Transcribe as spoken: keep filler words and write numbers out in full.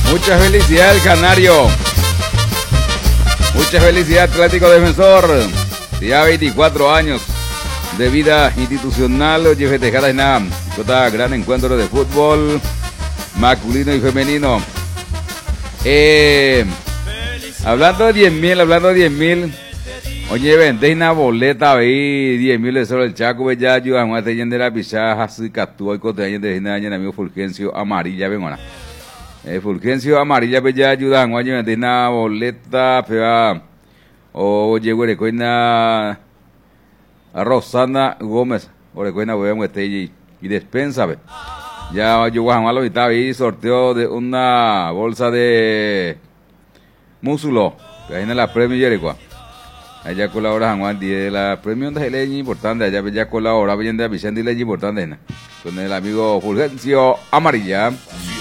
Mucha felicidad el Canario. Mucha felicidad Atlético Defensor. Ya veinticuatro años de vida institucional. Oye, festejada en la gran encuentro de fútbol masculino y femenino. Eh, hablando de diez mil, hablando de diez mil. Oye, vendéis una boleta ahí, diez mil de solo el Chaco, bella, ayudan a tener de la pichaja, así captúa y coteña de gente de amigo Fulgencio Amarilla, ven, ona. Eh, Fulgencio Amarilla, bella, ayudan, oye, vendéis una boleta, pega, oye, güey, coina, a Rosana Gómez, oye, coina, voy a meter y despensa, ve. Ya, yo, Juan Malo, estaba ahí, sorteo de una bolsa de músculo, que ahí en la premio Jerico. Allá colabora Juan de la premio de leña importante, allá ya colabora bien de Vicente y leña importante con el amigo Fulgencio Amarilla.